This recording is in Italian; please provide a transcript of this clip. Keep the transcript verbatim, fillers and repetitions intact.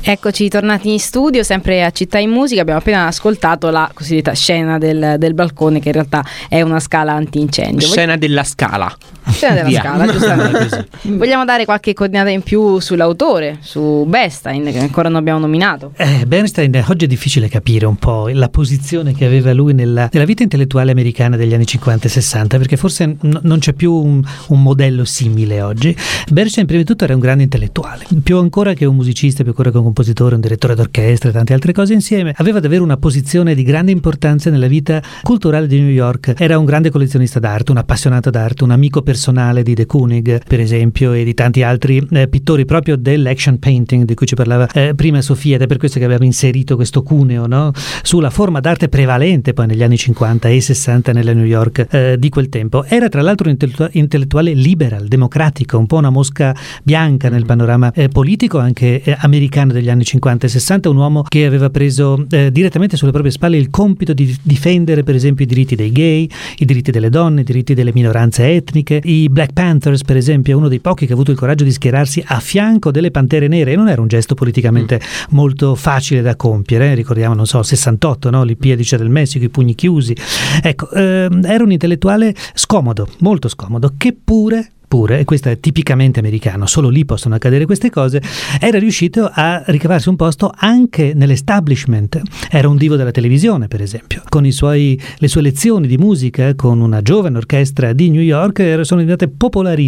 Eccoci tornati in studio, sempre a Città in Musica. Abbiamo appena ascoltato la cosiddetta scena del, del balcone, che in realtà è una scala antincendio. Scena della scala. Scena della scala, giustamente. Vogliamo dare qualche coordinata in più sull'autore, su Bernstein, che ancora non abbiamo nominato? Eh, Bernstein, oggi è difficile capire un po' la posizione che aveva lui nella, nella vita intellettuale americana degli anni cinquanta e sessanta, perché forse n- non c'è più un, un modello simile oggi. Bernstein prima di tutto era un grande intellettuale, più ancora che un musicista, più ancora che un compositore, un direttore d'orchestra e tante altre cose insieme. Aveva davvero una posizione di grande importanza nella vita culturale di New York. Era un grande collezionista d'arte, un appassionato d'arte, un amico personale di de Kooning, per esempio, e di tanti altri eh, pittori, proprio dell'action painting di cui ci parlava eh, prima Sofia, ed è per questo che abbiamo inserito questo cuneo, no? Sulla forma d'arte prevalente poi negli anni cinquanta e sessanta nella New York eh, di quel tempo. Era tra l'altro un intellettu- intellettuale liberal, democratico, un po' una mosca bianca nel panorama eh, politico anche eh, americano degli anni cinquanta e sessanta, un uomo che aveva preso eh, direttamente sulle proprie spalle il compito di difendere per esempio i diritti dei gay, i diritti delle donne, i diritti delle minoranze etniche. I Black Panthers, per esempio, è uno dei pochi che ha avuto il coraggio di schierarsi a fianco delle Pantere Nere, e non era un gesto politicamente mm. molto facile da compiere. Ricordiamo, non so, sessantotto, no? L'Olimpiadi del Messico, i pugni chiusi. Ecco, ehm, era un intellettuale scomodo, molto scomodo, che pure Pure, e questo è tipicamente americano, solo lì possono accadere queste cose, era riuscito a ricavarsi un posto anche nell'establishment. Era un divo della televisione, per esempio, con i suoi, le sue lezioni di musica con una giovane orchestra di New York sono diventate popolarissime